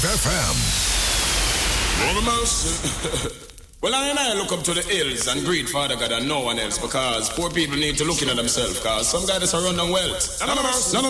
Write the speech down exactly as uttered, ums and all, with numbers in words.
F M. Well, I and I look up to the hills and greet Father God and no one else, because poor people need to look into themselves, because some guys are running on wealth. None of us.